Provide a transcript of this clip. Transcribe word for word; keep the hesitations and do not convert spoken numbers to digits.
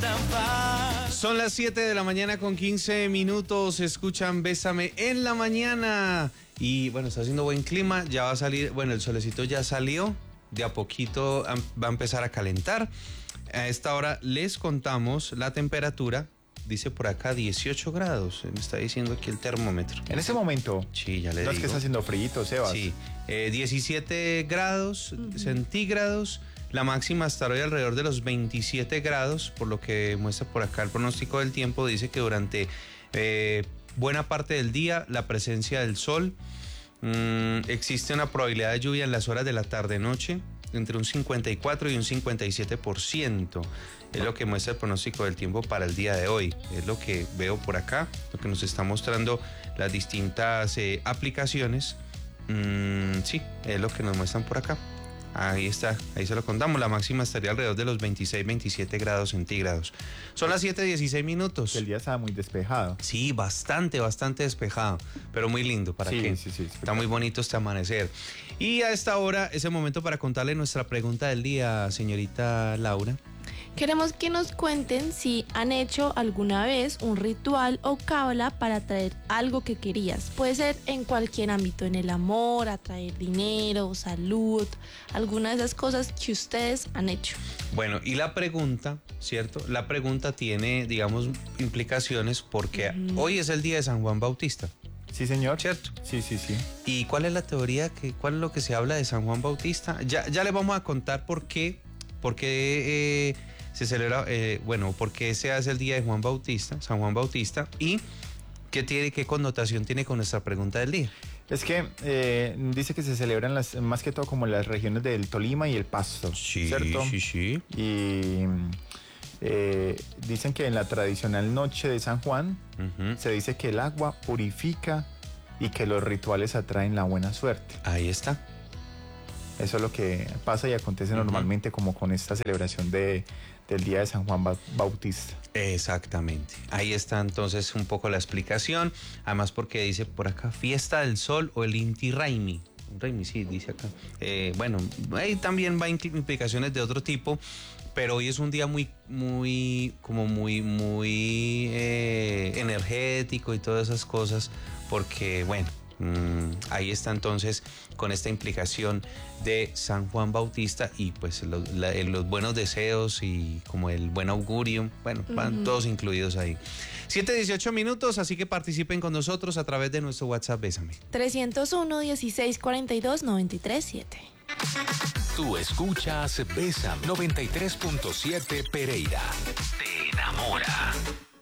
tan fácil. Son las siete de la mañana con quince minutos. Escuchan Bésame en la mañana. Y bueno, está haciendo buen clima. Ya va a salir, bueno, el solecito ya salió. De a poquito va a empezar a calentar. A esta hora les contamos la temperatura. Dice por acá dieciocho grados. Me está diciendo aquí el termómetro. En ese momento. Sí, ya le no digo. Es que está haciendo frío, Sebas. Sí, eh, diecisiete grados uh-huh. centígrados. La máxima estará hoy alrededor de los veintisiete grados, por lo que muestra por acá el pronóstico del tiempo. Dice que durante eh, buena parte del día la presencia del sol, mmm, existe una probabilidad de lluvia en las horas de la tarde-noche, entre un cincuenta y cuatro y un cincuenta y siete por ciento. Es lo que muestra el pronóstico del tiempo para el día de hoy. Es lo que veo por acá, lo que nos está mostrando las distintas eh, aplicaciones. Mm, sí, es lo que nos muestran por acá. Ahí está, ahí se lo contamos. La máxima estaría alrededor de los veintiséis, veintisiete grados centígrados. Son las siete dieciséis minutos. El día está muy despejado. Sí, bastante, bastante despejado. Pero muy lindo, ¿para sí, qué? Sí, sí, está muy bonito este amanecer. Y a esta hora es el momento para contarle nuestra pregunta del día, señorita Laura. Queremos que nos cuenten si han hecho alguna vez un ritual o cábala para atraer algo que querías. Puede ser en cualquier ámbito, en el amor, atraer dinero, salud, alguna de esas cosas que ustedes han hecho. Bueno, y la pregunta, ¿cierto? La pregunta tiene, digamos, implicaciones porque uh-huh. hoy es el día de San Juan Bautista. Sí, señor. ¿Cierto? Sí, sí, sí. ¿Y cuál es la teoría? Que, ¿Cuál es lo que se habla de San Juan Bautista? Ya, ya les vamos a contar por qué, por qué eh, se celebra, eh, bueno, por qué se hace el día de Juan Bautista, San Juan Bautista, y qué tiene, qué connotación tiene con nuestra pregunta del día. Es que eh, dice que se celebran las, más que todo como las regiones del Tolima y el Pasto, sí, ¿cierto? Sí, sí. Y eh, dicen que en la tradicional noche de San Juan uh-huh. se dice que el agua purifica y que los rituales atraen la buena suerte. Ahí está. Eso es lo que pasa y acontece uh-huh. normalmente como con esta celebración de, del día de San Juan Bautista. Exactamente. Ahí está entonces un poco la explicación. Además porque dice por acá fiesta del sol o el Inti Raymi. Raymi, sí, dice acá. Eh, bueno, ahí también va implicaciones de otro tipo. Pero hoy es un día muy, muy, como muy, muy eh, energético y todas esas cosas. Porque, bueno, mmm, ahí está entonces con esta implicación de San Juan Bautista y pues los, la, los buenos deseos y como el buen augurio, bueno, van uh-huh. todos incluidos ahí. siete dieciocho minutos, así que participen con nosotros a través de nuestro WhatsApp Bésame. trescientos uno, dieciséis, cuarenta y dos, noventa y tres, siete. Tú escuchas Bésame noventa y tres punto siete Pereira. Te